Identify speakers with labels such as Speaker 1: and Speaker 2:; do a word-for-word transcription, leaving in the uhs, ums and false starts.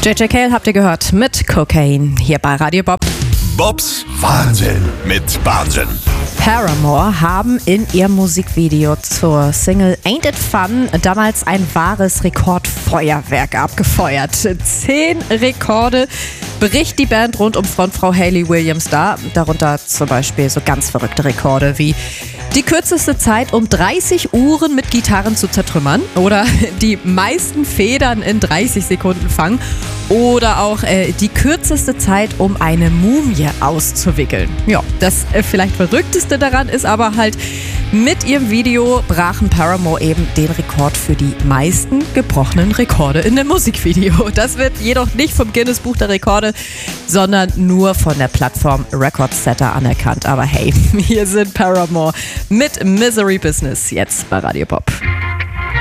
Speaker 1: J J Cale habt ihr gehört mit Cocaine hier bei Radio Bob.
Speaker 2: Bobs Wahnsinn mit Wahnsinn.
Speaker 1: Paramore haben in ihrem Musikvideo zur Single Ain't It Fun damals ein wahres Rekordfeuerwerk abgefeuert. Zehn Rekorde bricht die Band rund um Frontfrau Hayley Williams da. Darunter zum Beispiel so ganz verrückte Rekorde wie die kürzeste Zeit, um dreißig Uhren mit Gitarren zu zertrümmern oder die meisten Federn in dreißig Sekunden fangen oder auch äh, die kürzeste Zeit, um eine Mumie auszuwickeln. Ja, das äh, vielleicht Verrückteste daran ist aber halt, mit ihrem Video brachen Paramore eben den Rekord für die meisten gebrochenen Rekorde in dem Musikvideo. Das wird jedoch nicht vom Guinness Buch der Rekorde, sondern nur von der Plattform Recordsetter anerkannt. Aber hey, hier sind Paramore mit Misery Business jetzt bei Radio Bob.